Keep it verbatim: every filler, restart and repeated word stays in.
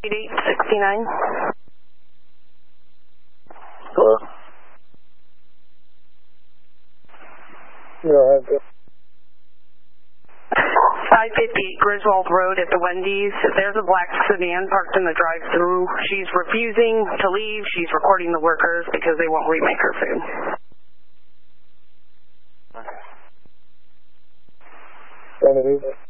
eight sixty-nine. Hello? Yeah, I five fifty-eight Griswold Road at the Wendy's. There's a black sedan parked in the drive-thru. She's refusing to leave. She's recording the workers because they won't remake her food. Seven eight.